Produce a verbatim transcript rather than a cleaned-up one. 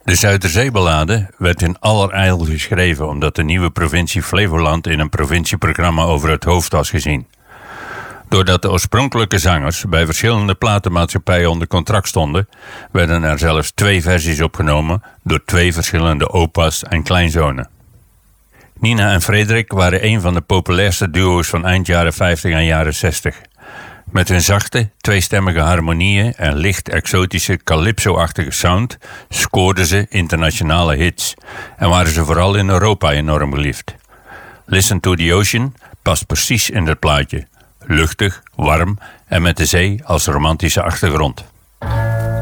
De Zuiderzeeballade werd in allerijl geschreven omdat de nieuwe provincie Flevoland in een provincieprogramma over het hoofd was gezien. Doordat de oorspronkelijke zangers bij verschillende platenmaatschappijen onder contract stonden, werden er zelfs twee versies opgenomen door twee verschillende opa's en kleinzonen. Nina en Frederik waren een van de populairste duo's van eind jaren vijftig en jaren zestig. Met hun zachte, tweestemmige harmonieën en licht exotische calypso-achtige sound scoorden ze internationale hits en waren ze vooral in Europa enorm geliefd. Listen to the Ocean past precies in het plaatje. Luchtig, warm en met de zee als romantische achtergrond.